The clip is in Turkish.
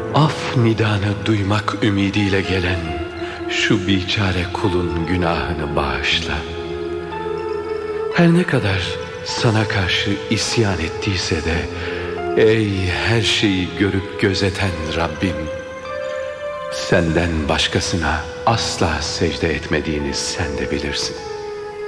Af nidanı duymak ümidiyle gelen şu biçare kulun günahını bağışla. Her ne kadar sana karşı isyan ettiyse de, ey her şeyi görüp gözeten Rabbim, senden başkasına asla secde etmediğini sen de bilirsin.